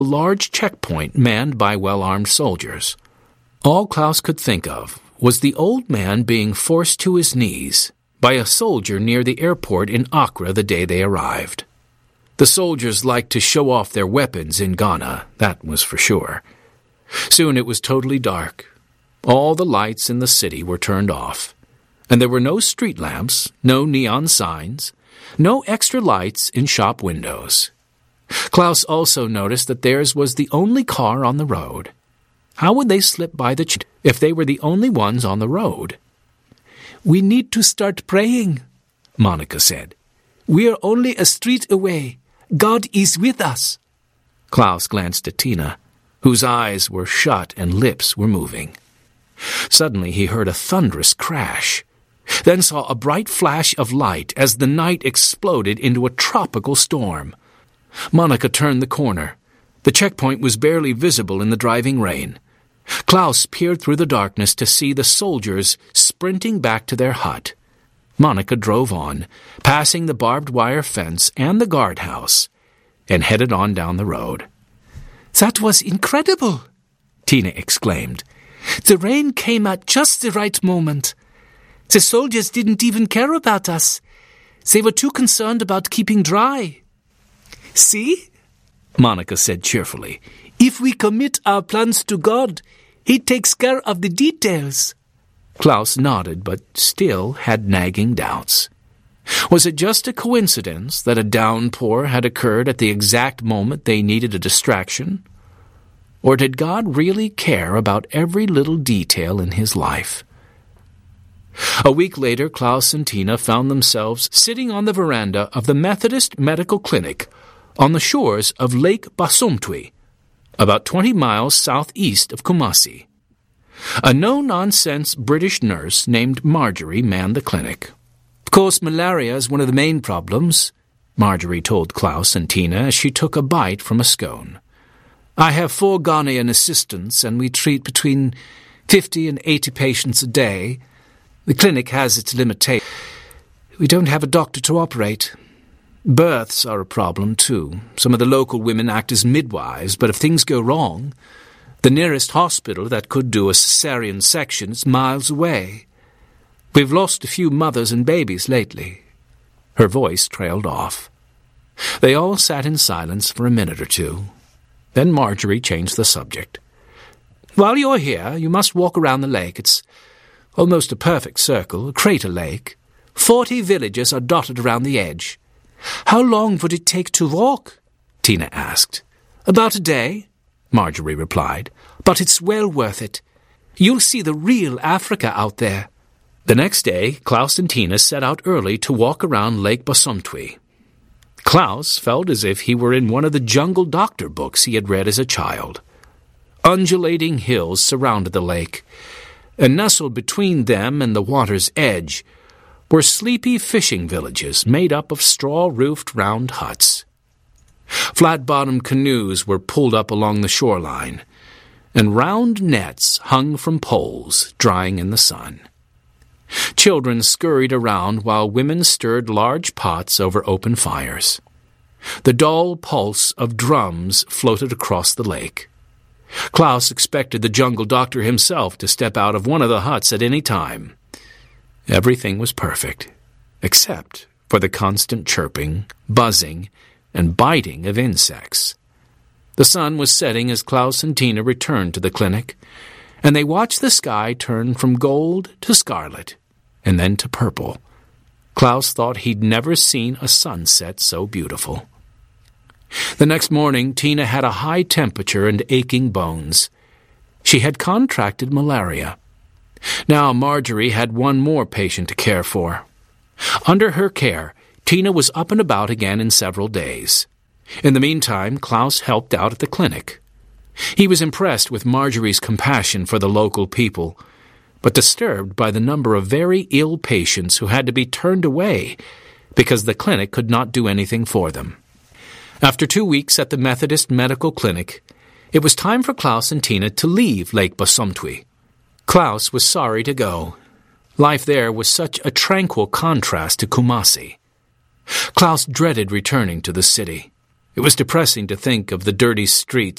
a large checkpoint manned by well-armed soldiers. All Klaus could think of was the old man being forced to his knees by a soldier near the airport in Accra the day they arrived. The soldiers liked to show off their weapons in Ghana, that was for sure. Soon it was totally dark. All the lights in the city were turned off, and there were no street lamps, no neon signs, no extra lights in shop windows. Klaus also noticed that theirs was the only car on the road. How would they slip by the if they were the only ones on the road? "We need to start praying," Monica said. "We are only a street away. God is with us." Klaus glanced at Tina, whose eyes were shut and lips were moving. Suddenly he heard a thunderous crash, then saw a bright flash of light as the night exploded into a tropical storm. Monica turned the corner. The checkpoint was barely visible in the driving rain. Klaus peered through the darkness to see the soldiers sprinting back to their hut. Monica drove on, passing the barbed wire fence and the guardhouse, and headed on down the road. "That was incredible," Tina exclaimed. "The rain came at just the right moment. The soldiers didn't even care about us. They were too concerned about keeping dry." "See?" Monica said cheerfully. "If we commit our plans to God, He takes care of the details." Klaus nodded, but still had nagging doubts. Was it just a coincidence that a downpour had occurred at the exact moment they needed a distraction? Or did God really care about every little detail in his life? A week later, Klaus and Tina found themselves sitting on the veranda of the Methodist Medical Clinic on the shores of Lake Basumtwi, about 20 miles southeast of Kumasi. A no-nonsense British nurse named Marjorie manned the clinic. "Of course, malaria is one of the main problems," Marjorie told Klaus and Tina as she took a bite from a scone. "I have 4 Ghanaian assistants, and we treat between 50 and 80 patients a day. The clinic has its limitations. We don't have a doctor to operate. Births are a problem, too. Some of the local women act as midwives, but if things go wrong, the nearest hospital that could do a cesarean section is miles away. We've lost a few mothers and babies lately." Her voice trailed off. They all sat in silence for a minute or two. Then Marjorie changed the subject. "While you're here, you must walk around the lake. It's almost a perfect circle, a crater lake. 40 villages are dotted around the edge." "How long would it take to walk?" Tina asked. "About a day," Marjorie replied, "but it's well worth it. You'll see the real Africa out there." The next day, Klaus and Tina set out early to walk around Lake Basumtwi. Klaus felt as if he were in one of the Jungle Doctor books he had read as a child. Undulating hills surrounded the lake, and nestled between them and the water's edge were sleepy fishing villages made up of straw-roofed round huts. Flat-bottomed canoes were pulled up along the shoreline, and round nets hung from poles, drying in the sun. Children scurried around while women stirred large pots over open fires. The dull pulse of drums floated across the lake. Klaus expected the Jungle Doctor himself to step out of one of the huts at any time. Everything was perfect, except for the constant chirping, buzzing, and biting of insects. The sun was setting as Klaus and Tina returned to the clinic, and they watched the sky turn from gold to scarlet, and then to purple. Klaus thought he'd never seen a sunset so beautiful. The next morning, Tina had a high temperature and aching bones. She had contracted malaria. Now Marjorie had one more patient to care for. Under her care, Tina was up and about again in several days. In the meantime, Klaus helped out at the clinic. He was impressed with Marjorie's compassion for the local people, but disturbed by the number of very ill patients who had to be turned away because the clinic could not do anything for them. After 2 weeks at the Methodist Medical Clinic, it was time for Klaus and Tina to leave Lake Basumtwi. Klaus was sorry to go. Life there was such a tranquil contrast to Kumasi. Klaus dreaded returning to the city. It was depressing to think of the dirty streets